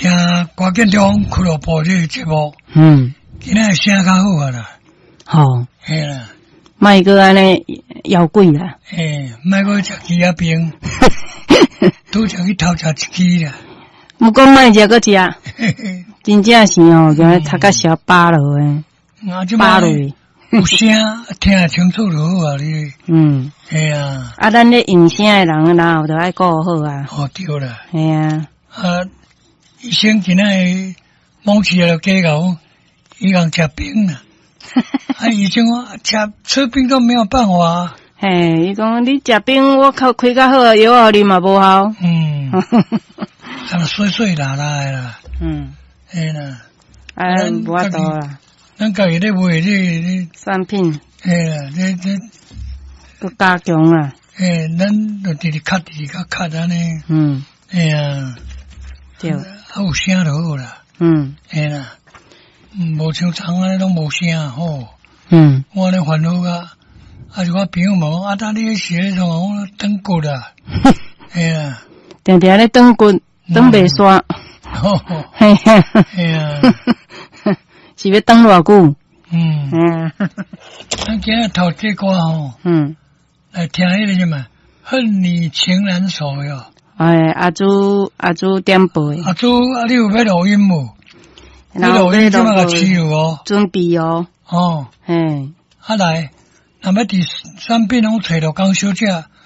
听歌建中俱乐部这个节目，今仔声较好啊啦。 吼， 嘿啦， 卖个安尼妖怪啦。 卖个食鸡仔饼，拄才去偷食一支啦。 毋讲卖食个食，真正是哦，叫他个小巴落诶，巴落。 有声听得清楚就好啊，你。系啊。 啊，咱咧用声诶人，然后就爱顾好啊。 哦，对啦。 系啊。 医生今仔猛起来计较，伊讲食冰啦。医生讲吃冰都没有办法。 嘿，伊讲你食冰，我靠开较好，药互你嘛无效。 啊，碎啦啦。嘿啦。 无法度啦。 咱家己咧卖这产品， 嘿啦，这都加强啦。 咱就直直卡安尼。哎呀， 对， 有声就好啦。嘿啦，无像长安尼拢无声吼。我咧烦恼个，是我朋友问当你写迄种，我转骨啦。嘿啦， 定定咧转骨，转袂煞。嘿呀， 嘿呀。 是要等偌久？ 咱今日头这歌吼，来听迄个什么，恨你情难守哟。 阿朱点播。 阿朱，你有要录音无？你录音怎么个起有哦？ 准备哦。 嘿。来，那么第三遍拢找到江小姐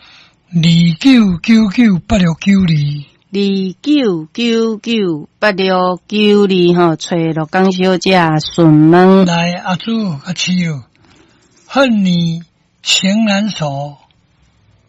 29998692。29998692吼，找到江小姐顺问。来，阿朱阿七哟，恨你情难守。